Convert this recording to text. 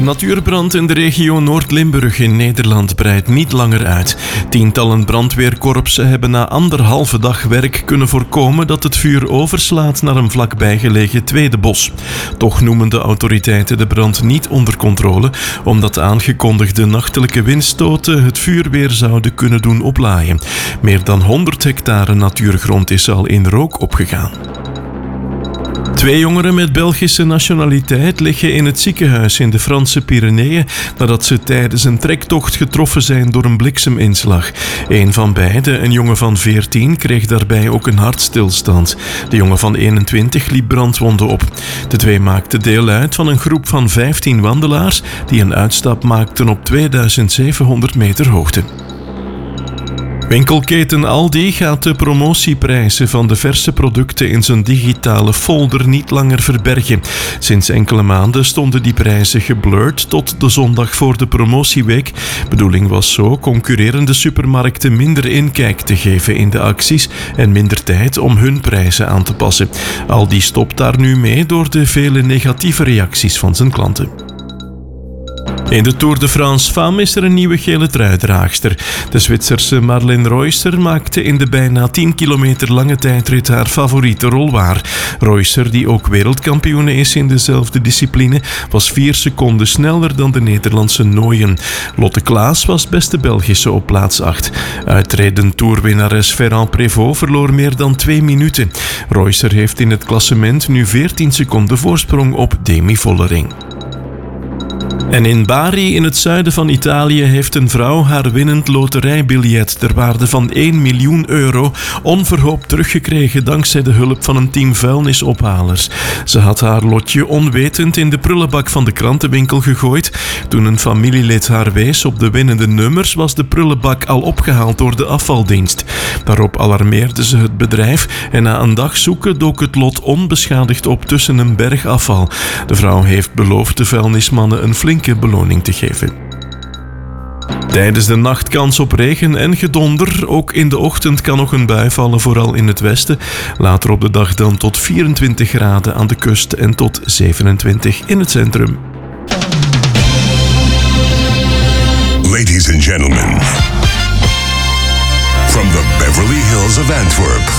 natuurbrand in de regio Noord-Limburg in Nederland breidt niet langer uit. Tientallen brandweerkorpsen hebben na 1,5 dag werk kunnen voorkomen dat het vuur overslaat naar een vlakbijgelegen tweede bos. Toch noemen de autoriteiten de brand niet onder controle, omdat de aangekondigde nachtelijke windstoten het vuur weer zouden kunnen doen oplaaien. Meer dan 100 hectare natuurgrond is al in rook opgegaan. 2 jongeren met Belgische nationaliteit liggen in het ziekenhuis in de Franse Pyreneeën nadat ze tijdens een trektocht getroffen zijn door een blikseminslag. Een van beiden, een jongen van 14, kreeg daarbij ook een hartstilstand. De jongen van 21 liep brandwonden op. De 2 maakten deel uit van een groep van 15 wandelaars die een uitstap maakten op 2700 meter hoogte. Winkelketen Aldi gaat de promotieprijzen van de verse producten in zijn digitale folder niet langer verbergen. Sinds enkele maanden stonden die prijzen geblurred tot de zondag voor de promotieweek. Bedoeling was zo concurrerende supermarkten minder inkijk te geven in de acties en minder tijd om hun prijzen aan te passen. Aldi stopt daar nu mee door de vele negatieve reacties van zijn klanten. In de Tour de France Femmes is er een nieuwe gele truidraagster. De Zwitserse Marlene Reusser maakte in de bijna 10 kilometer lange tijdrit haar favoriete rol waar. Reusser, die ook wereldkampioene is in dezelfde discipline, was 4 seconden sneller dan de Nederlandse Nooyen. Lotte Klaas was beste Belgische op plaats 8. Uitredend toerwinnares Ferrand Prévot verloor meer dan 2 minuten. Reusser heeft in het klassement nu 14 seconden voorsprong op Demi Vollering. En in Bari, in het zuiden van Italië, heeft een vrouw haar winnend loterijbiljet ter waarde van 1 miljoen euro onverhoopt teruggekregen dankzij de hulp van een team vuilnisophalers. Ze had haar lotje onwetend in de prullenbak van de krantenwinkel gegooid. Toen een familielid haar wees op de winnende nummers, was de prullenbak al opgehaald door de afvaldienst. Daarop alarmeerde ze het bedrijf en na een dag zoeken dook het lot onbeschadigd op tussen een berg afval. De vrouw heeft beloofd de vuilnismannen een flinke beloning te geven. Tijdens de nacht kans op regen en gedonder. Ook in de ochtend kan nog een bui vallen, vooral in het westen. Later op de dag dan tot 24 graden aan de kust en tot 27 in het centrum. Ladies and gentlemen, from the Beverly Hills of Antwerp,